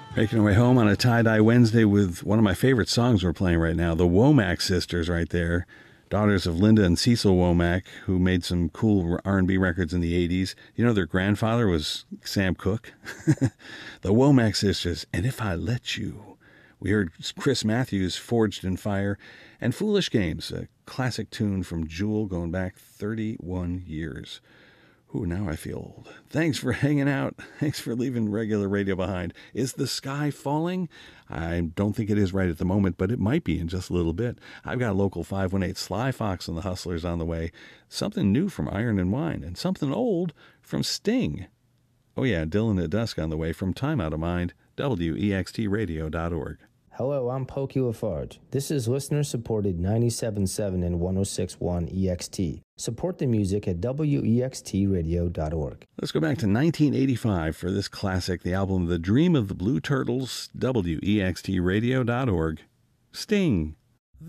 Making our way home on a tie-dye Wednesday with one of my favorite songs we're playing right now, the Womack sisters right there, daughters of Linda and Cecil Womack, who made some cool R&B records in the 80s. You know their grandfather was Sam Cooke? The Womack sisters, And If I Let You. We heard Chris Matthews' Forged in Fire, and Foolish Games, a classic tune from Jewel going back 31 years. Ooh, now I feel old. Thanks for hanging out. Thanks for leaving regular radio behind. Is the sky falling? I don't think it is right at the moment, but it might be in just a little bit. I've got local 518 Sly Fox and the Hustlers on the way. Something new from Iron and Wine, and something old from Sting. Oh yeah, Dylan at Dusk on the way from Time Out of Mind, WEXTradio.org. Hello, I'm Pokey Lafarge. This is listener-supported 97.7 and 106.1 EXT. Support the music at WEXTradio.org. Let's go back to 1985 for this classic, the album The Dream of the Blue Turtles, WEXTradio.org. Sting.